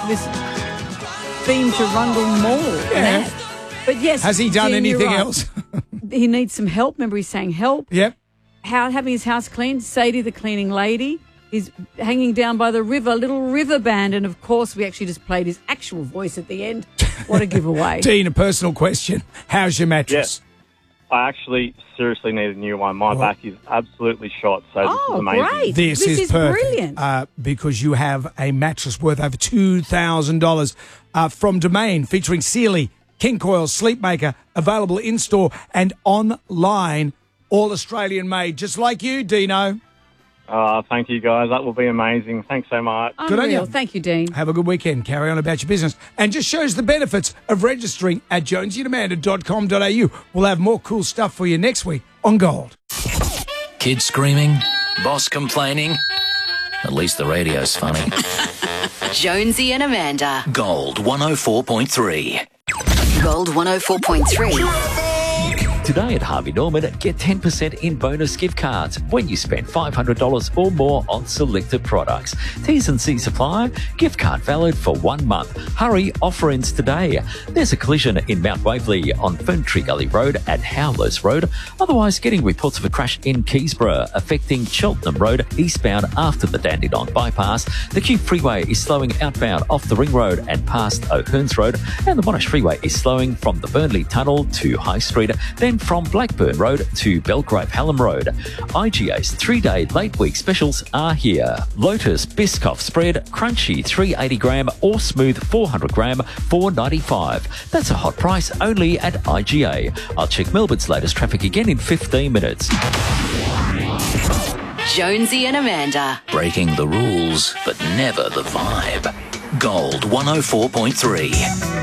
this theme to Rundle Mall. Yeah. But yes, has he done Dean, you're anything right. else? He needs some help. Remember, he's saying help. Yep. Having his house cleaned. Sadie, the cleaning lady, is hanging down by the river, little river band. And, of course, we actually just played his actual voice at the end. What a giveaway. Dean, a personal question. How's your mattress? Yes. I actually seriously need a new one. My back is absolutely shot, so this is amazing. Great. This is perfect, brilliant. because you have a mattress worth over $2,000 from Domain, featuring Sealy, King Coil, Sleepmaker, available in-store and online, all Australian made, just like you, Dino. Thank you, guys. That will be amazing. Thanks so much. Good on you. Thank you, Dean. Have a good weekend. Carry on about your business. And just shows the benefits of registering at jonesyandamanda.com.au. We'll have more cool stuff for you next week on Gold. Kids screaming, boss complaining. At least the radio's funny. Jonesy and Amanda. Gold 104.3. Gold 104.3. Today at Harvey Norman, get 10% in bonus gift cards when you spend $500 or more on selected products. T's and C's apply. Gift card valid for 1 month. Hurry, offer ends today. There's a collision in Mount Waverley on Ferntree Gully Road and Howlers Road. Otherwise, getting reports of a crash in Keysborough affecting Cheltenham Road eastbound after the Dandenong bypass. The Cube Freeway is slowing outbound off the Ring Road and past O'Hearns Road. And the Monash Freeway is slowing from the Burnley Tunnel to High Street, then from Blackburn Road to Belgrave Hallam Road. IGA's 3-day late week specials are here. Lotus Biscoff Spread, crunchy 380 gram or smooth 400 gram, $4.95. That's a hot price only at IGA. I'll check Melbourne's latest traffic again in 15 minutes. Jonesy and Amanda. Breaking the rules, but never the vibe. Gold 104.3.